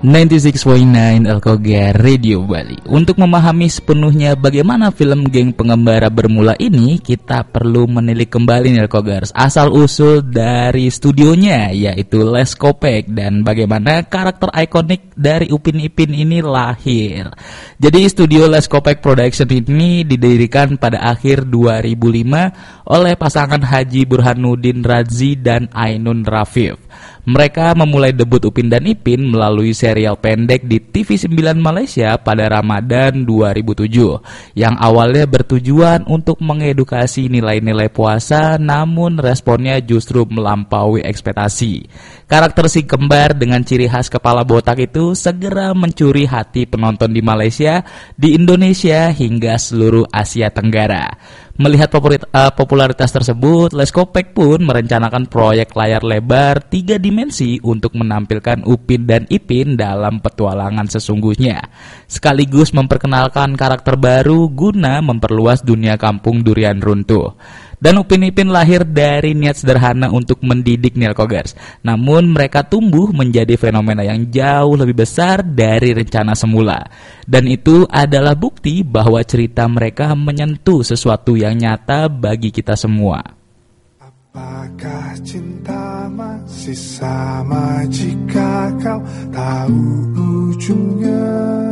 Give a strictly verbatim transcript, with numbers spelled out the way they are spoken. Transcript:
sembilan puluh enam koma sembilan Elkogar Radio Bali. Untuk memahami sepenuhnya bagaimana film Geng Pengembara bermula ini, kita perlu menilik kembali nih Elkogars asal usul dari studionya, yaitu Les Kopek, dan bagaimana karakter ikonik dari Upin Ipin ini lahir. Jadi studio Les Kopek Production ini didirikan pada akhir dua ribu lima oleh pasangan Haji Burhanuddin Radzi dan Ainun Rafif. Mereka memulai debut Upin dan Ipin melalui serial pendek di T V sembilan Malaysia pada Ramadan dua ribu tujuh yang awalnya bertujuan untuk mengedukasi nilai-nilai puasa, namun responnya justru melampaui ekspektasi. Karakter si kembar dengan ciri khas kepala botak itu segera mencuri hati penonton di Malaysia, di Indonesia, hingga seluruh Asia Tenggara. Melihat popularitas tersebut, Les Kopek pun merencanakan proyek layar lebar tiga dimensi untuk menampilkan Upin dan Ipin dalam petualangan sesungguhnya, sekaligus memperkenalkan karakter baru guna memperluas dunia kampung durian runtuh. Dan Upin Ipin lahir dari niat sederhana untuk mendidik Elkogars. Namun mereka tumbuh menjadi fenomena yang jauh lebih besar dari rencana semula. Dan itu adalah bukti bahwa cerita mereka menyentuh sesuatu yang nyata bagi kita semua. Apakah cinta masih sama jika kau tahu ujungnya?